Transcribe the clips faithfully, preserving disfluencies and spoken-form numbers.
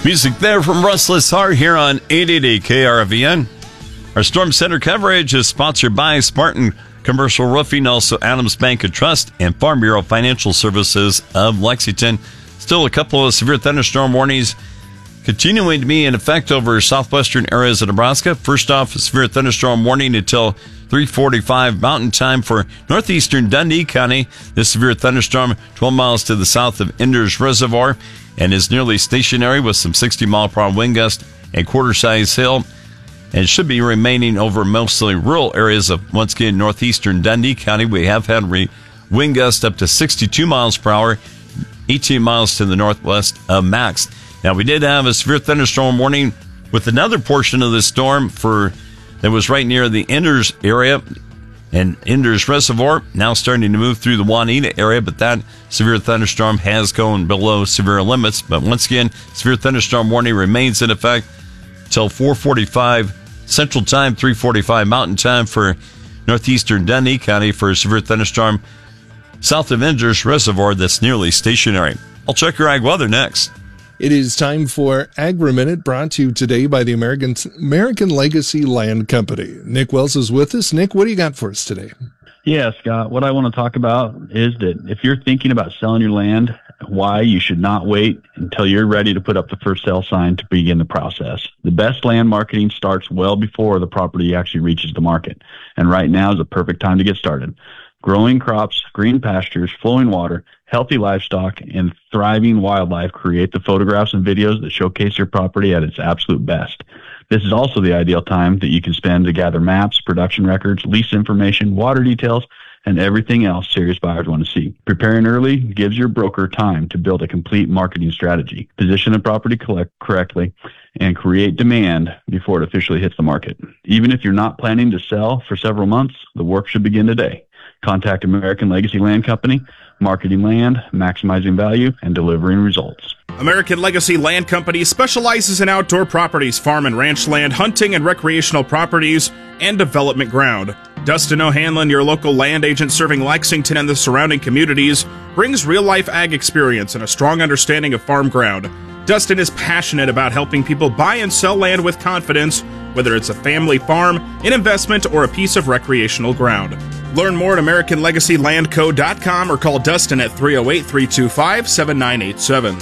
Music there from Restless Heart here on eight eighty K R V N. Our Storm Center coverage is sponsored by Spartan Commercial Roofing, also Adams Bank and Trust, and Farm Bureau Financial Services of Lexington. Still a couple of severe thunderstorm warnings continuing to be in effect over southwestern areas of Nebraska. First off, a severe thunderstorm warning until three forty-five Mountain Time for northeastern Dundee County. This severe thunderstorm twelve miles to the south of Enders Reservoir and is nearly stationary with some sixty mile per hour wind gust and quarter-size hail, and should be remaining over mostly rural areas of, once again, northeastern Dundee County. We have had re- wind gusts up to sixty-two miles per hour, eighteen miles to the northwest of max. Now, we did have a severe thunderstorm warning with another portion of the storm for that was right near the Enders area and Enders Reservoir, now starting to move through the Juanita area, but that severe thunderstorm has gone below severe limits. But once again, severe thunderstorm warning remains in effect till four forty-five Central Time, three forty-five Mountain Time for northeastern Dundee County for a severe thunderstorm south of Enders Reservoir that's nearly stationary. I'll check your ag weather next. It is time for Agri-Minute, brought to you today by the American American Legacy Land Company. Nick Wells is with us. Nick, what do you got for us today? Yeah, Scott, what I want to talk about is that if you're thinking about selling your land, why you should not wait until you're ready to put up the first sale sign to begin the process. The best land marketing starts well before the property actually reaches the market, and right now is the perfect time to get started. Growing crops, green pastures, flowing water, healthy livestock, and thriving wildlife create the photographs and videos that showcase your property at its absolute best. This is also the ideal time that you can spend to gather maps, production records, lease information, water details, and everything else serious buyers want to see. Preparing early gives your broker time to build a complete marketing strategy, position the property collect correctly, and create demand before it officially hits the market. Even if you're not planning to sell for several months, the work should begin today. Contact American Legacy Land Company, marketing land, maximizing value, and delivering results. American Legacy Land Company specializes in outdoor properties, farm and ranch land, hunting and recreational properties, and development ground. Dustin O'Hanlon, your local land agent serving Lexington and the surrounding communities, brings real-life ag experience and a strong understanding of farm ground. Dustin is passionate about helping people buy and sell land with confidence, whether it's a family farm, an investment, or a piece of recreational ground. Learn more at American Legacy Land Co dot com or call Dustin at three oh eight, three two five, seven nine eight seven.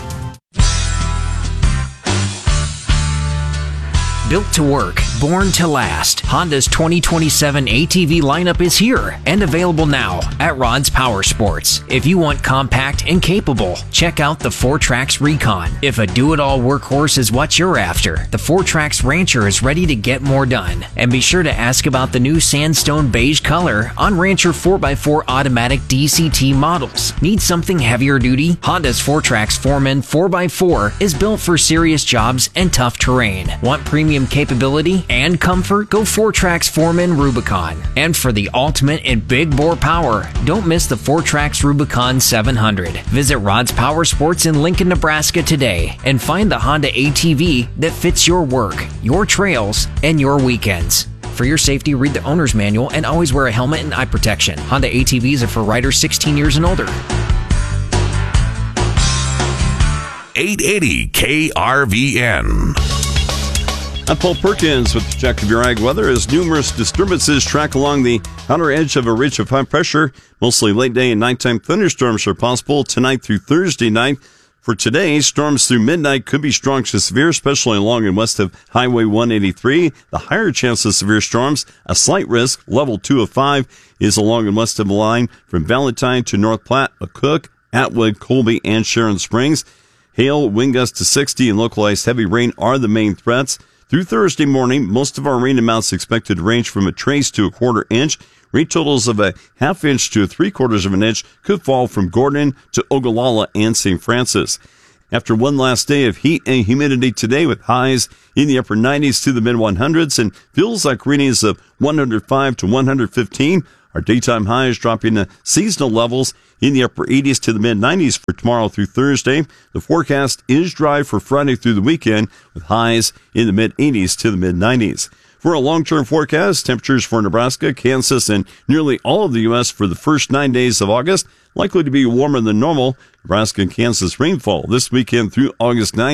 Built to work, born to last, Honda's twenty twenty-seven A T V lineup is here and available now at Rod's Power Sports. If you want compact and capable, check out the four Trax Recon. If a do-it-all workhorse is what you're after, the four Trax Rancher is ready to get more done. And be sure to ask about the new sandstone beige color on Rancher four by four automatic D C T models. Need something heavier duty? Honda's four Trax Foreman four by four is built for serious jobs and tough terrain. Want premium capability and comfort? Go four Trax Foreman Rubicon. And for the ultimate in big bore power, don't miss the four Trax Rubicon seven hundred. Visit Rod's Power Sports in Lincoln, Nebraska today and find the Honda A T V that fits your work, your trails, and your weekends. For your safety, read the owner's manual and always wear a helmet and eye protection. Honda A T Vs are for riders sixteen years and older. eight eighty K R V N. I'm Paul Perkins with the check of your ag weather as numerous disturbances track along the outer edge of a ridge of high pressure. Mostly late day and nighttime thunderstorms are possible tonight through Thursday night. For today, storms through midnight could be strong to severe, especially along and west of Highway one eighty-three. The higher chance of severe storms, a slight risk, level two of five, is along and west of the line from Valentine to North Platte, McCook, Atwood, Colby, and Sharon Springs. Hail, wind gusts to sixty, and localized heavy rain are the main threats. Through Thursday morning, most of our rain amounts expected to range from a trace to a quarter inch. Rain totals of a half inch to three quarters of an inch could fall from Gordon to Ogallala and Saint Francis. After one last day of heat and humidity today with highs in the upper nineties to the mid hundreds and feels like readings of one hundred five to one hundred fifteen, our daytime highs dropping to seasonal levels in the upper eighties to the mid nineties for tomorrow through Thursday. The forecast is dry for Friday through the weekend with highs in the mid eighties to the mid nineties. For a long-term forecast, temperatures for Nebraska, Kansas, and nearly all of the U S for the first nine days of August likely to be warmer than normal. Nebraska and Kansas rainfall this weekend through August ninth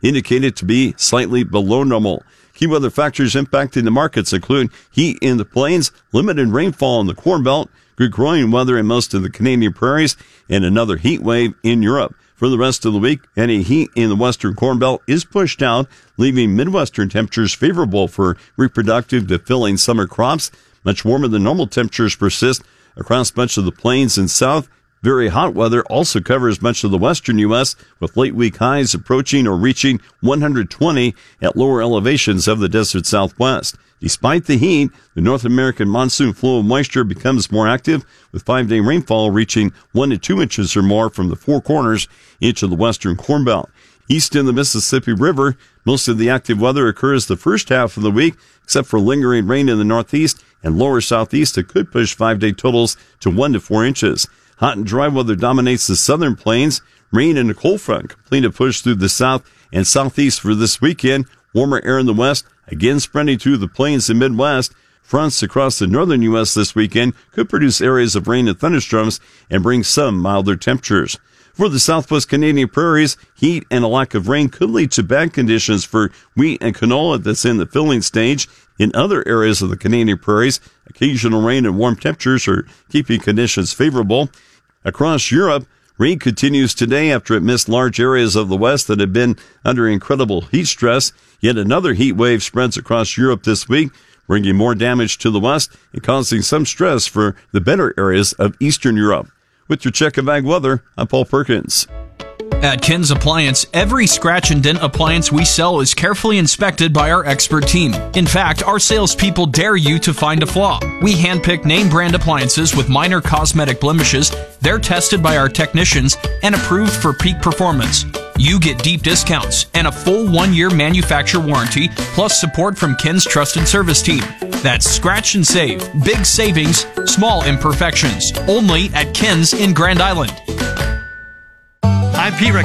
indicated to be slightly below normal. Key weather factors impacting the markets include heat in the plains, limited rainfall in the Corn Belt, good growing weather in most of the Canadian prairies, and another heat wave in Europe. For the rest of the week, any heat in the western Corn Belt is pushed out, leaving Midwestern temperatures favorable for reproductive to filling summer crops. Much warmer than normal temperatures persist across much of the plains and south. Very hot weather also covers much of the western U S, with late week highs approaching or reaching one hundred twenty at lower elevations of the desert southwest. Despite the heat, the North American monsoon flow of moisture becomes more active, with five-day rainfall reaching one to two inches or more from the Four Corners, each of the western Corn Belt. East in the Mississippi River, most of the active weather occurs the first half of the week, except for lingering rain in the northeast and lower southeast that could push five-day totals to one to four inches. Hot and dry weather dominates the southern plains. Rain and a cold front complete to push through the south and southeast for this weekend. Warmer air in the west, again spreading through the plains and Midwest. Fronts across the northern U S this weekend could produce areas of rain and thunderstorms and bring some milder temperatures. For the southwest Canadian prairies, heat and a lack of rain could lead to bad conditions for wheat and canola that's in the filling stage. In other areas of the Canadian prairies, occasional rain and warm temperatures are keeping conditions favorable. Across Europe, rain continues today after it missed large areas of the west that had been under incredible heat stress. Yet another heat wave spreads across Europe this week, bringing more damage to the west and causing some stress for the better areas of Eastern Europe. With your check of ag weather, I'm Paul Perkins. At Ken's Appliance, every scratch and dent appliance we sell is carefully inspected by our expert team. In fact, our salespeople dare you to find a flaw. We handpick name brand appliances with minor cosmetic blemishes. They're tested by our technicians and approved for peak performance. You get deep discounts and a full one-year manufacturer warranty, plus support from Ken's trusted service team. That's scratch and save. Big savings, small imperfections. Only at Ken's in Grand Island. I P